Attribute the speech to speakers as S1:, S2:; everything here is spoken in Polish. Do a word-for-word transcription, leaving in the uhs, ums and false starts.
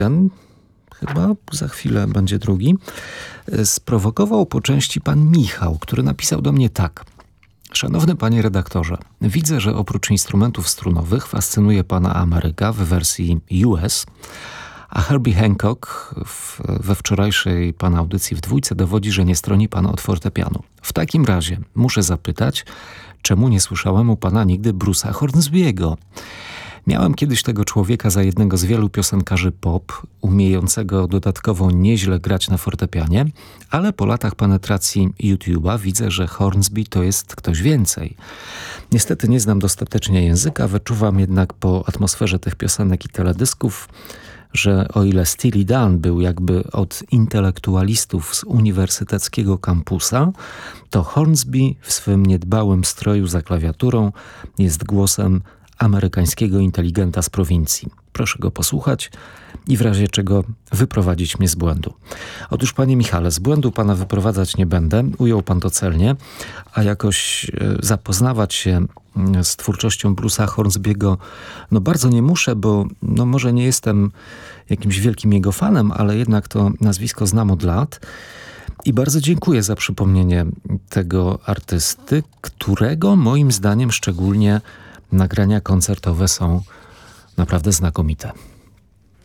S1: Ten, chyba za chwilę będzie drugi, sprowokował po części pan Michał, który napisał do mnie tak. Szanowny panie redaktorze, widzę, że oprócz instrumentów strunowych fascynuje pana Ameryka w wersji U S, a Herbie Hancock w, we wczorajszej pana audycji w dwójce dowodzi, że nie stroni pan od fortepianu. W takim razie muszę zapytać, czemu nie słyszałem u pana nigdy Bruce'a Hornsby'ego? Miałem kiedyś tego człowieka za jednego z wielu piosenkarzy pop, umiejącego dodatkowo nieźle grać na fortepianie, ale po latach penetracji YouTube'a widzę, że Hornsby to jest ktoś więcej. Niestety nie znam dostatecznie języka, wyczuwam jednak po atmosferze tych piosenek i teledysków, że o ile Steely Dan był jakby od intelektualistów z uniwersyteckiego kampusa, to Hornsby w swym niedbałym stroju za klawiaturą jest głosem amerykańskiego inteligenta z prowincji. Proszę go posłuchać i w razie czego wyprowadzić mnie z błędu. Otóż panie Michale, z błędu pana wyprowadzać nie będę, ujął pan to celnie, a jakoś zapoznawać się z twórczością Bruce'a Hornsby'ego no bardzo nie muszę, bo no może nie jestem jakimś wielkim jego fanem, ale jednak to nazwisko znam od lat. I bardzo dziękuję za przypomnienie tego artysty, którego moim zdaniem szczególnie nagrania koncertowe są naprawdę znakomite.